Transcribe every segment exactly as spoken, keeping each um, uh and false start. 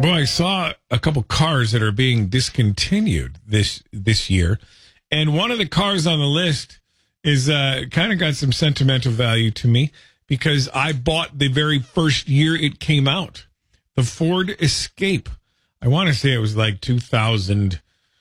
Well, I saw a couple cars that are being discontinued this this year, and one of the cars on the list is uh, kind of got some sentimental value to me because I bought the very first year it came out, the Ford Escape. I want to say it was like two thousand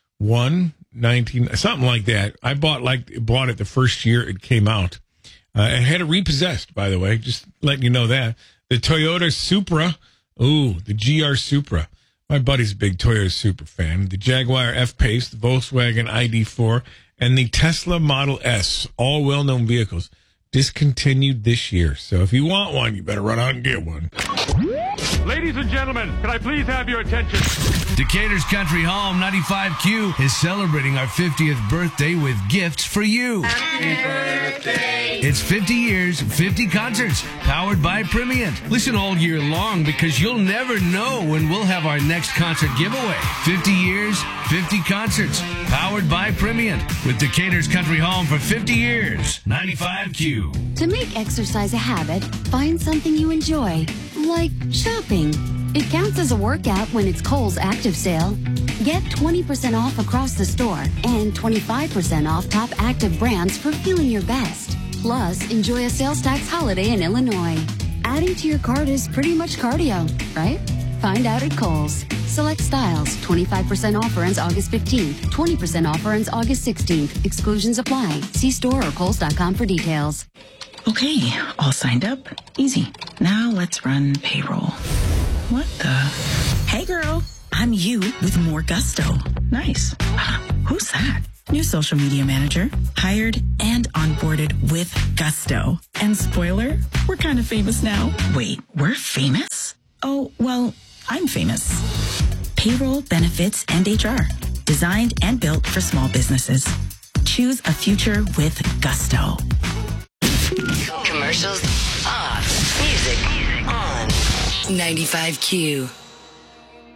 one, nineteen, something like that. I bought like bought it the first year it came out. Uh, I had it repossessed, by the way, just letting you know that. The Toyota Supra. Ooh, the G R Supra. My buddy's a big Toyota Supra fan. The Jaguar F-Pace, the Volkswagen I D four, and the Tesla Model S, all well-known vehicles, discontinued this year. So if you want one, you better run out and get one. Ladies and gentlemen, can I please have your attention? Decatur's Country Home ninety-five Q is celebrating our fiftieth birthday with gifts for you. Happy birthday. It's fifty years, fifty concerts, powered by Primient. Listen all year long because you'll never know when we'll have our next concert giveaway. fifty years, fifty concerts, powered by Primient. With Decatur's Country Home for fifty years. ninety-five Q. To make exercise a habit, find something you enjoy, like shopping. It counts as a workout when it's Kohl's Active Sale. Get twenty percent off across the store and twenty-five percent off top active brands for feeling your best. Plus, enjoy a sales tax holiday in Illinois. Adding to your cart is pretty much cardio, right? Find out at Kohl's. Select styles. twenty-five percent offer ends August fifteenth. twenty percent offer ends August sixteenth. Exclusions apply. See store or kohls dot com for details. Okay, all signed up. Easy. Now let's run payroll. What the? Hey girl, I'm you with more gusto. Nice. Uh, who's that? New social media manager. Hired and onboarded with gusto. And spoiler, we're kind of famous now. Wait, we're famous? Oh, well, I'm famous. Payroll, benefits, and H R. Designed and built for small businesses. Choose a future with gusto. Commercials off. Music on. ninety-five Q.